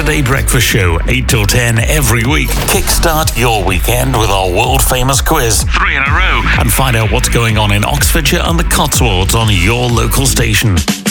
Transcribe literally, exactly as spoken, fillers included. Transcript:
Saturday breakfast show, eight till ten every week. Kickstart your weekend with our world-famous quiz, three in a row, and find out what's going on in Oxfordshire and the Cotswolds on your local station.